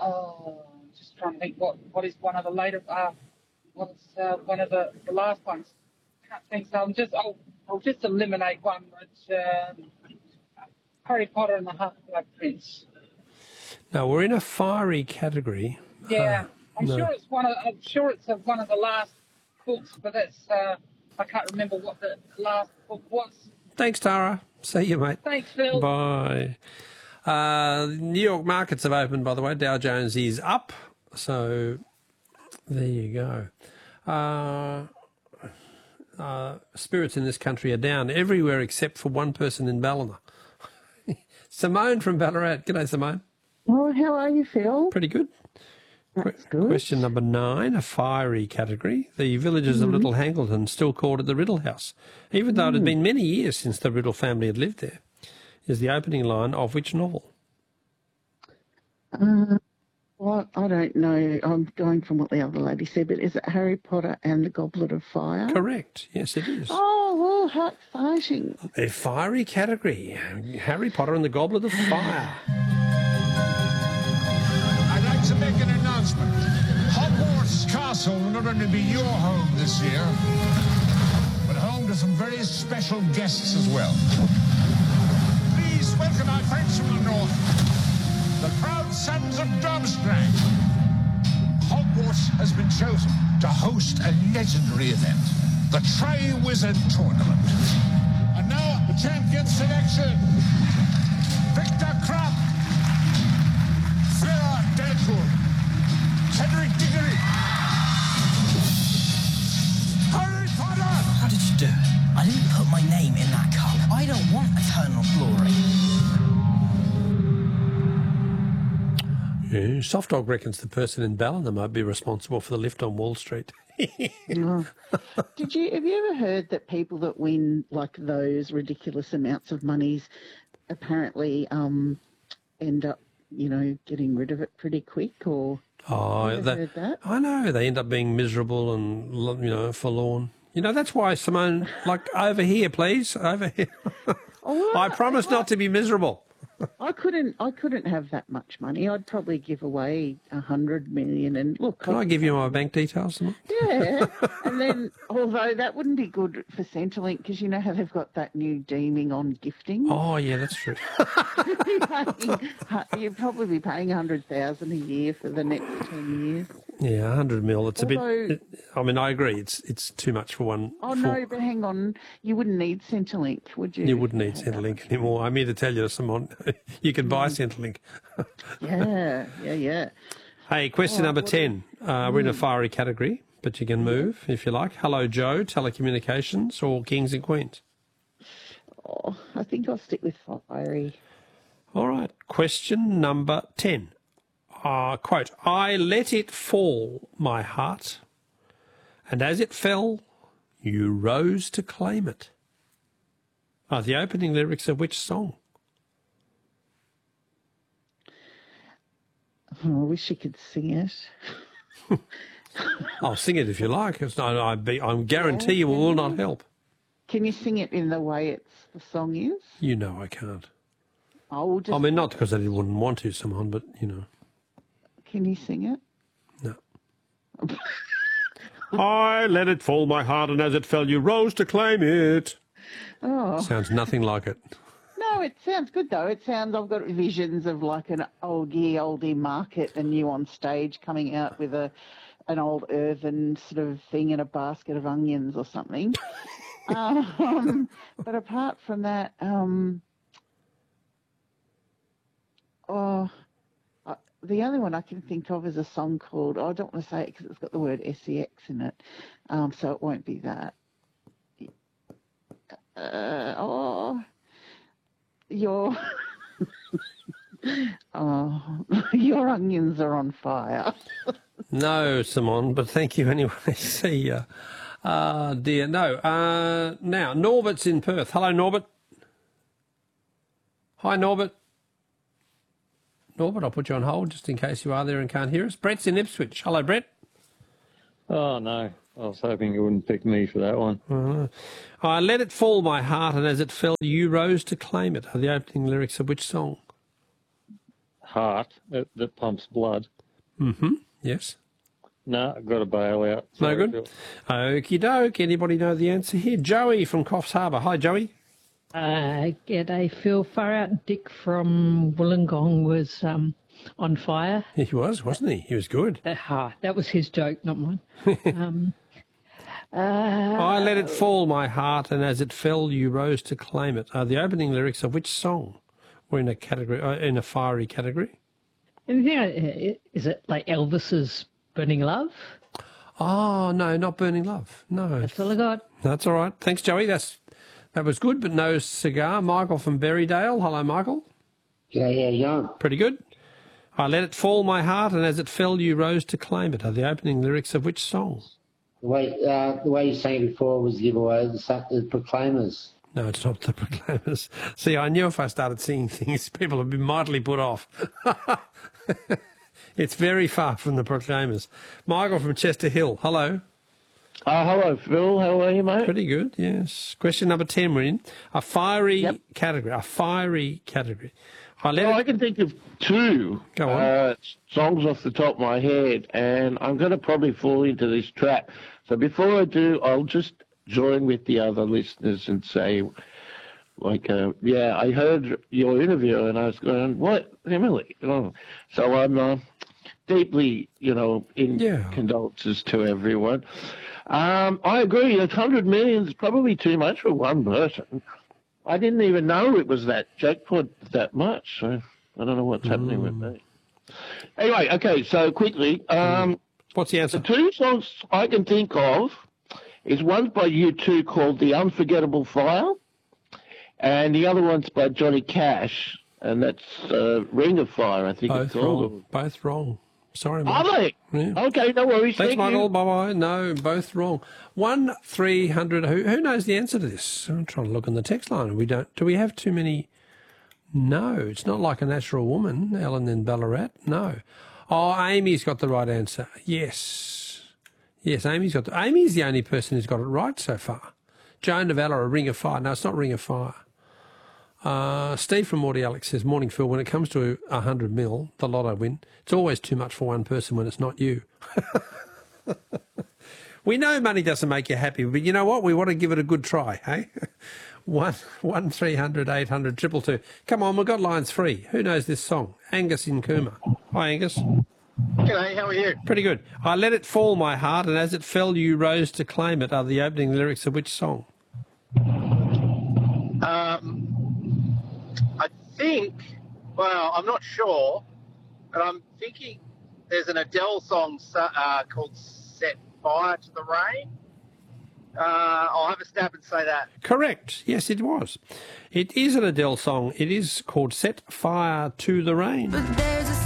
Oh, just trying to think what is one of the later, what's one of the last ones? Can't think so. I'll just eliminate one, which Harry Potter and the Half-Blood Prince. No, we're in a fiery category. Yeah, I'm no. sure it's one of the last books, but that's I can't remember what the last book was. Thanks, Tara. See you, mate. Thanks, Phil. Bye. New York markets have opened, by the way. Dow Jones is up, so there you go. Spirits in this country are down everywhere except for one person in Ballina. Simone from Ballarat. G'day, Simone. Oh, how are you, Phil? Pretty good. That's good. Question number 9, a fiery category. The villagers of Little Hangleton still called it the Riddle House, even though it had been many years since the Riddle family had lived there. Is the opening line of which novel? Well, I don't know. I'm going from what the other lady said, but is it Harry Potter and the Goblet of Fire? Correct. Yes, it is. Oh, well, how exciting. A fiery category. Harry Potter and the Goblet of Fire. I'd like to make an announcement. Hogwarts Castle will not only be your home this year, but home to some very special guests as well. Please welcome our friends from the north, the proud sons of Durmstrang. Hogwarts has been chosen to host a legendary event, the Triwizard Tournament. And now, the champion selection. Victor Crumb, Fleur Delcourt, Cedric Diggory, Harry Potter! How did you do it? I didn't put my name in that cup. I don't want eternal glory. Yeah, Soft Dog reckons the person in Ballina might be responsible for the lift on Wall Street. Oh. Have you ever heard that people that win like those ridiculous amounts of monies apparently end up, getting rid of it pretty quick? Or heard that? I know, they end up being miserable and, forlorn. That's why, Simone, over here, please, over here. I promise not to be miserable. I couldn't have that much money. I'd probably give away 100 million. And look, Can I give you my bank details? Yeah, and then although that wouldn't be good for Centrelink because you know how they've got that new deeming on gifting. Oh yeah, that's true. You'd probably be paying 100,000 a year for the next 10 years. Yeah, 100 mil. It's a bit. I mean, I agree. It's too much for one. Oh no, but hang on. You wouldn't need Centrelink, would you? You wouldn't need Centrelink anymore. I'm here to tell you, Simone, you can buy Centrelink. Yeah. Hey, question number 10. We're in a fiery category, but you can move if you like. Hello, Joe, telecommunications or Kings and Queens? Oh, I think I'll stick with fiery. All right. Question number 10. Quote, I let it fall, my heart, and as it fell, you rose to claim it. Are the opening lyrics of which song? Oh, I wish you could sing it. I'll sing it if you like. I guarantee you it will not help. Can you sing it in the way the song is? You know I can't. Oh, I mean, not because I wouldn't want to, Simone, but, Can you sing it? No. I let it fall, my heart, and as it fell, you rose to claim it. Oh. Sounds nothing like it. No, it sounds good, though. I've got visions of like an oldie market and you on stage coming out with an old earthen sort of thing in a basket of onions or something. But apart from that, the only one I can think of is a song called, I don't want to say it because it's got the word SEX in it, so it won't be that. Your your onions are on fire. No, Simone, but thank you anyway. See ya. Dear, no. Now, Norbert's in Perth. Hello, Norbert. Hi, Norbert. Norbert, I'll put you on hold just in case you are there and can't hear us. Brett's in Ipswich. Hello, Brett. Oh, no. I was hoping you wouldn't pick me for that one. I let it fall, my heart, and as it fell, you rose to claim it. Are the opening lyrics of which song? heart that pumps blood. Mm-hmm. Yes. No, I've got to bail out. No Sorry, good. Phil. Okie doke. Anybody know the answer here? Joey from Coffs Harbour. Hi, Joey. G'day, Phil. Far out Dick from Wollongong was on fire. He was, wasn't he? He was good. That was his joke, not mine. I let it fall, my heart, and as it fell, you rose to claim it. Are the opening lyrics of which song were in a category, in a fiery category? Is it like Elvis's Burning Love? Oh, no, not Burning Love. No. That's all I got. That's all right. Thanks, Joey. That was good, but no cigar. Michael from Berrydale. Hello, Michael. Yeah, yeah. Pretty good. I let it fall, my heart, and as it fell, you rose to claim it. Are the opening lyrics of which song? The way you sang it before was the giveaway, the Proclaimers. No, it's not the Proclaimers. See, I knew if I started singing things, people would be mightily put off. It's very far from the Proclaimers. Michael from Chester Hill. Hello. Hello, Phil. How are you, mate? Pretty good, yes. Question number 10 we're in. A fiery category. A fiery category. I can think of two songs off the top of my head, and I'm going to probably fall into this trap. So before I do, I'll just join with the other listeners and say, I heard your interview, and I was going, what, Emily? So I'm deeply, in condolences to everyone. I agree, 100 million is probably too much for one person. I didn't even know it was that jackpot that much, so I don't know what's happening with me. Anyway, okay, so quickly. What's the answer? The two songs I can think of is one by U2 called The Unforgettable Fire, and the other one's by Johnny Cash, and that's Ring of Fire, I think it's called. Both wrong. Sorry, mate. Are they? Yeah. Okay, no worries. Thanks, Thank Michael. you. Bye-bye. No, both wrong. 1-300. Who knows the answer to this? I'm trying to look on the text line. Do we have too many? No, it's not like a natural woman, Ellen in Ballarat. No. Oh, Amy's got the right answer. Yes. Yes, Amy's the only person who's got it right so far. Joan of Valor, a Ring of Fire. No, it's not Ring of Fire. Steve from Morty Alex says, morning, Phil, when it comes to 100 mil, the lotto win, it's always too much for one person when it's not you. We know money doesn't make you happy, but you know what? We want to give it a good try, hey? 1-300-800-222. Come on, we've got lines free. Who knows this song? Angus in Cooma. Hi, Angus. G'day, how are you? Pretty good. I let it fall, my heart, and as it fell, you rose to claim it. Are the opening lyrics of which song? I think, I'm not sure, but I'm thinking there's an Adele song called Set Fire to the Rain. I'll have a stab and say that. Correct. Yes, it was. It is an Adele song. It is called Set Fire to the Rain.